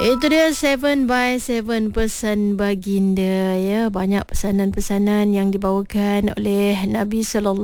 Itu dia 7 by 7 pesan baginda ya. Banyak pesanan-pesanan yang dibawakan oleh Nabi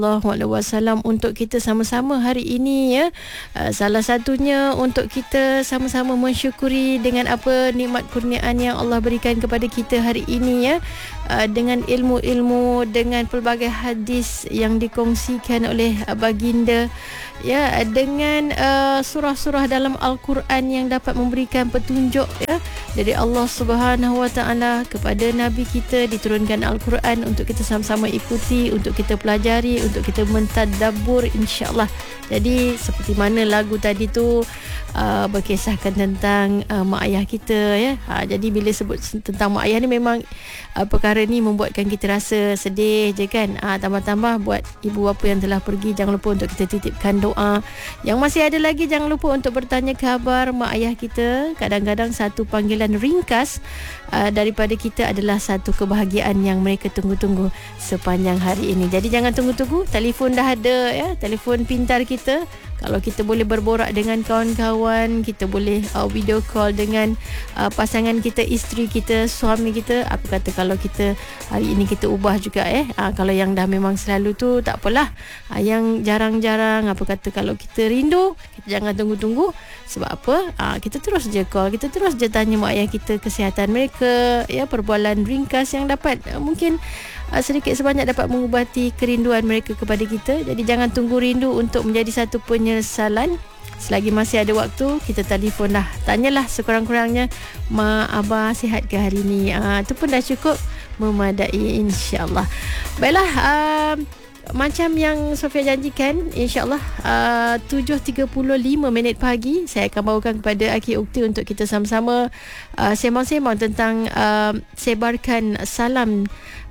SAW untuk kita sama-sama hari ini ya. Salah satunya untuk kita sama-sama mensyukuri dengan apa nikmat kurniaan yang Allah berikan kepada kita hari ini ya. Dengan ilmu-ilmu, dengan pelbagai hadis yang dikongsikan oleh baginda ya, dengan surah-surah dalam Al-Quran yang dapat memberikan petunjuk ya dari Allah Subhanahu Wa Taala kepada Nabi kita. Diturunkan Al-Quran untuk kita sama-sama ikuti, untuk kita pelajari, untuk kita mentadabbur insya-Allah. Jadi seperti mana lagu tadi tu berkisahkan tentang mak ayah kita ya. Jadi bila sebut tentang mak ayah ni memang perkara ni membuatkan kita rasa sedih je kan. Tambah-tambah buat ibu bapa yang telah pergi, jangan lupa untuk kita titipkan doa. Yang masih ada lagi, jangan lupa untuk bertanya khabar mak ayah kita. Kadang-kadang satu panggilan ringkas daripada kita adalah satu kebahagiaan yang mereka tunggu-tunggu sepanjang hari ini. Jadi jangan tunggu-tunggu, telefon dah ada ya, telefon pintar kita. Kalau kita boleh berborak dengan kawan-kawan, kita boleh video call dengan pasangan kita, isteri kita, suami kita. Apa kata kalau kita hari ini kita ubah juga kalau yang dah memang selalu tu tak apalah. Yang jarang-jarang, apa kata kalau kita rindu, kita jangan tunggu-tunggu. Sebab apa? Kita terus je call, kita terus je tanya mak ayah kita kesihatan mereka ya, perbualan ringkas yang dapat mungkin sedikit sebanyak dapat mengubati kerinduan mereka kepada kita. Jadi jangan tunggu rindu untuk menjadi satu penyesalan. Selagi masih ada waktu, kita telefon lah, tanyalah sekurang-kurangnya mak abah sihat ke hari ni. Itu pun dah cukup memadai insya-Allah. Baiklah, macam yang Sofia janjikan, insya-Allah 7.35 pagi saya akan bawakan kepada Aki Ukti untuk kita sama-sama sembang-sembang tentang sebarkan salam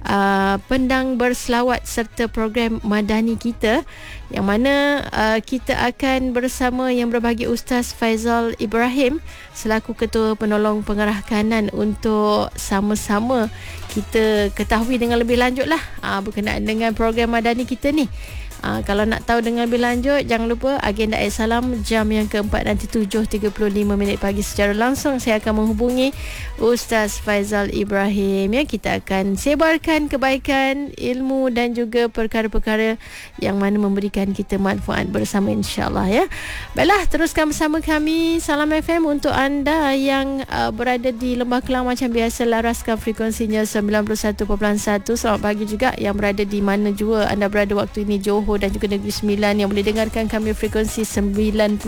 pendang berselawat serta program madani kita, yang mana kita akan bersama yang berbahagia Ustaz Faizal Ibrahim selaku Ketua Penolong Pengarah Kanan untuk sama-sama kita ketahui dengan lebih lanjut lah berkenaan dengan program madani kita ni. Kalau nak tahu dengan lebih lanjut, jangan lupa agenda Air Salam jam yang keempat nanti 7.35 pagi secara langsung saya akan menghubungi Ustaz Faizal Ibrahim ya. Kita akan sebarkan kebaikan, ilmu dan juga perkara-perkara yang mana memberikan kita manfaat bersama insya-Allah ya. Baiklah, teruskan bersama kami Salam FM untuk anda yang berada di Lembah Kelang macam biasa, laraskan frekuensinya 91.1. Selamat pagi juga yang berada di mana jua anda berada waktu ini, Johor dan juga Negeri Sembilan, yang boleh dengarkan kami frekuensi 95.6,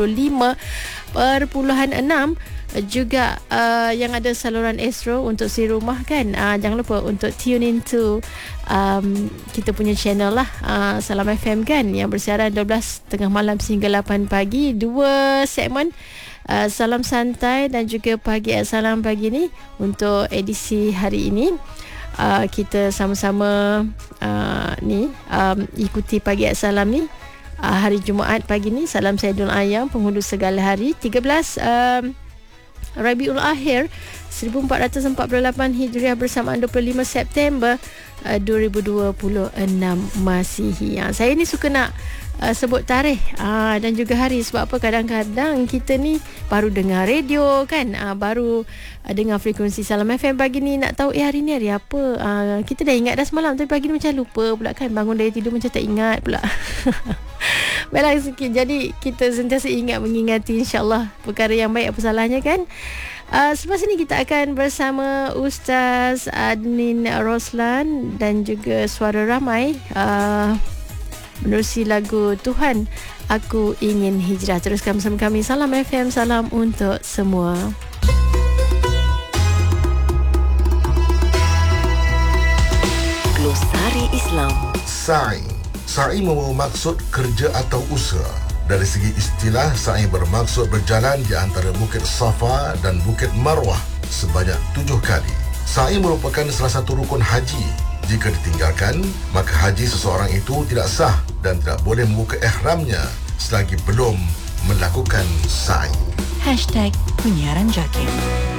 juga yang ada saluran Astro untuk si rumah kan. Jangan lupa untuk tune into kita punya channel lah, Salam FM kan, yang bersiaran 12.30 malam sehingga 8 pagi. Dua segmen, Salam Santai dan juga Pagi Salam pagi ni. Untuk edisi hari ini kita sama-sama ikuti Pagi Salam ni hari Jumaat pagi ni. Salam Saidul Ayam, penghulu segala hari, 13 Rabiul Akhir 1448 Hijriah bersamaan 25 September 2026 Masihi. Saya ni suka nak sebut tarikh dan juga hari. Sebab apa, kadang-kadang kita ni baru dengar radio kan, baru dengar frekuensi Salam FM pagi ni, nak tahu hari ni hari apa. Kita dah ingat dah semalam, tapi pagi ni macam lupa pula kan, bangun dari tidur macam tak ingat pula. Baiklah, jadi kita sentiasa ingat mengingati insya-Allah perkara yang baik, apa salahnya kan. Selepas ini kita akan bersama Ustaz Adnin Roslan dan juga Suara Ramai menerusi lagu Tuhan Aku Ingin Hijrah. Teruskan bersama kami Salam FM, salam untuk semua. Glosari Islam. Sa'i membawa maksud kerja atau usaha. Dari segi istilah, sa'i bermaksud berjalan di antara Bukit Safa dan Bukit Marwah sebanyak 7 kali. Sa'i merupakan salah satu rukun haji. Jika ditinggalkan, maka haji seseorang itu tidak sah dan tidak boleh membuka ihramnya selagi belum melakukan sa'i. #Penyiaran Jakim.